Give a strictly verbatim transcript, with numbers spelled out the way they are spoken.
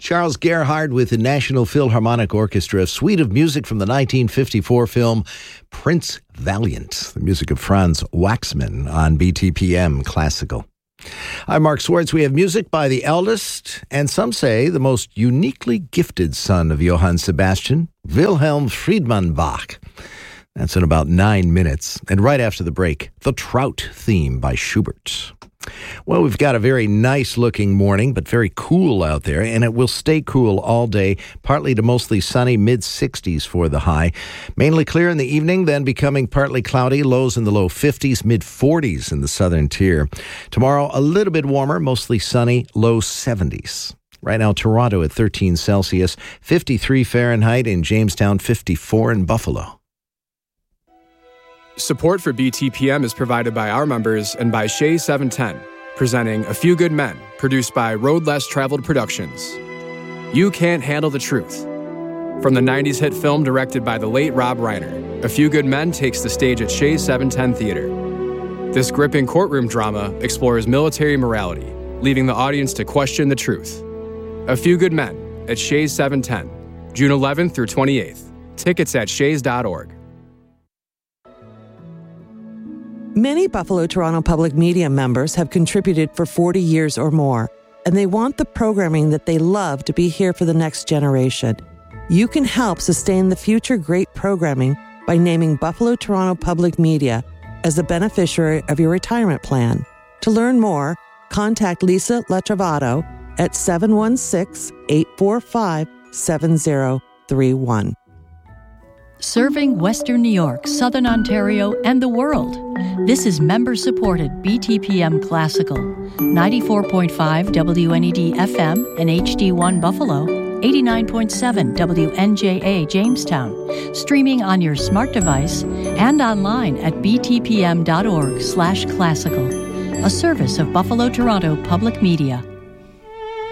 Charles Gerhardt with the National Philharmonic Orchestra, a suite of music from the nineteen fifty-four film Prince Valiant, the music of Franz Waxman on B T P M Classical. I'm Mark Swartz. We have music by the eldest, and some say the most uniquely gifted son of Johann Sebastian, Wilhelm Friedmann Bach. That's in about nine minutes. And right after the break, the Trout theme by Schubert. Well, we've got a very nice-looking morning, but very cool out there, and it will stay cool all day, partly to mostly sunny, mid-sixties for the high. Mainly clear in the evening, then becoming partly cloudy, lows in the low fifties, mid-forties in the southern tier. Tomorrow, a little bit warmer, mostly sunny, low seventies. Right now, Toronto at thirteen Celsius, fifty-three Fahrenheit in Jamestown, fifty-four in Buffalo. Support for B T P M is provided by our members and by Shea seven ten, presenting A Few Good Men, produced by Road Less Traveled Productions. You Can't Handle the Truth. From the nineties hit film directed by the late Rob Reiner, A Few Good Men takes the stage at Shea seven ten Theater. This gripping courtroom drama explores military morality, leaving the audience to question the truth. A Few Good Men at Shea seven ten, June eleventh through twenty-eighth. Tickets at shays dot org. Many Buffalo Toronto Public Media members have contributed for forty years or more, and they want the programming that they love to be here for the next generation. You can help sustain the future great programming by naming Buffalo Toronto Public Media as the beneficiary of your retirement plan. To learn more, contact Lisa Latrovato at seven one six, eight four five, seven zero three one. Serving Western New York, Southern Ontario, and the world. This is member-supported B T P M Classical, ninety-four point five W N E D F M and H D one Buffalo, eighty-nine point seven W N J A Jamestown, streaming on your smart device and online at b t p m dot org slash classical, a service of Buffalo Toronto Public Media.